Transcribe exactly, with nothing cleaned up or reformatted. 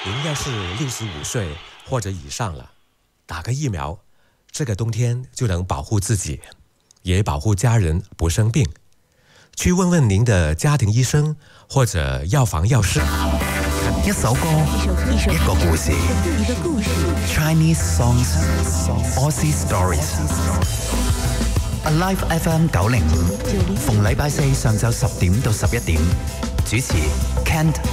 您要是六十五岁或者以上了，打个疫苗，这个冬天就能保护自己，也保护家人不生病。去问问您的家庭医生或者药房药师。 一首歌，一个故事， 一个故事 Chinese songs, Aussie stories。Alive F M 九零五，逢禮拜四上晝十點到十一點，主持 Kent